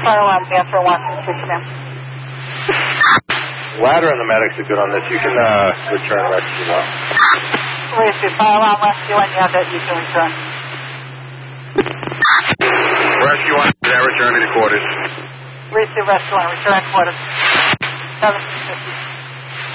fire alarm, answer 1, 6 ma'am. Ladder and the medics are good on this. You can return rescue now. Rescue, fire alarm, rescue, and you have that you can return. Rescue 1, can I return to the quarters? Rescue, rescue, and return quarters. 750.